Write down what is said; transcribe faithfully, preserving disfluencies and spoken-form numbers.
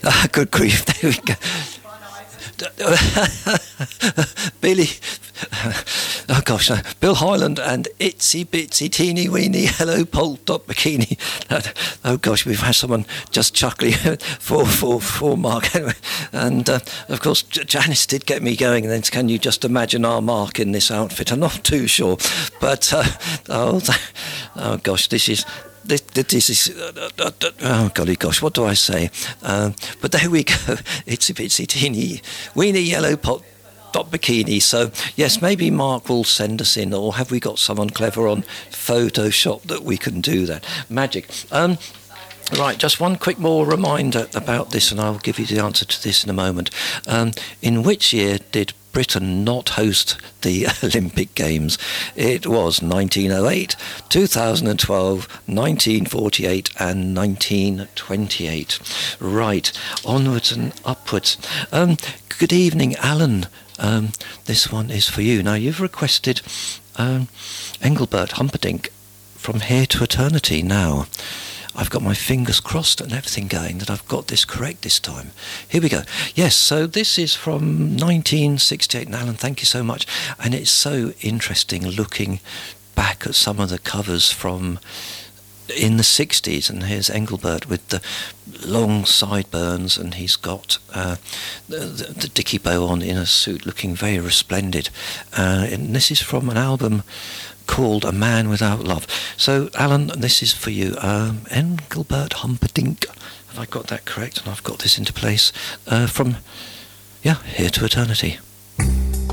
Ah, good grief, there we go. Billy, oh gosh, no. Bill Hyland and Itsy Bitsy Teeny Weeny Hello Pole Top Bikini. Oh gosh, we've had someone just chuckling for for for Mark anyway. And uh, of course, Janice did get me going. And then can you just imagine our Mark in this outfit? I'm not too sure, but uh, oh, oh gosh, this is. This, this is uh, uh, uh, oh golly gosh, what do I say? Uh, but there we go. It's a bitsy teeny weeny yellow pot dot bikini. So yes, maybe Mark will send us in, or have we got someone clever on Photoshop that we can do that magic? Um, Right, just one quick more reminder about this, and I'll give you the answer to this in a moment. Um, in which year did Britain not host the Olympic Games? It was nineteen oh eight, two thousand twelve, nineteen forty-eight and nineteen twenty-eight. Right, onwards and upwards. Um, good evening, Alan. Um, this one is for you. Now, you've requested um, Engelbert Humperdinck from Here to Eternity. Now, I've got my fingers crossed and everything going that I've got this correct this time. Here we go. Yes, so this is from nineteen sixty-eight. And Alan, thank you so much. And it's so interesting looking back at some of the covers from in the sixties. And here's Engelbert with the long sideburns, and he's got uh, the, the, the dicky bow on in a suit looking very resplendent. Uh, and this is from an album called A Man Without Love. So, Alan, this is for you. Um, Engelbert Humperdinck. Have I got that correct? And I've got this into place uh, from, yeah, Here to Eternity.